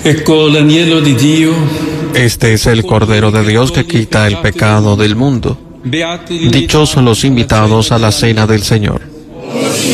Ecco l'agnello di Dio. Este es el Cordero de Dios que quita el pecado del mundo. Dichosos los invitados a la cena del Señor.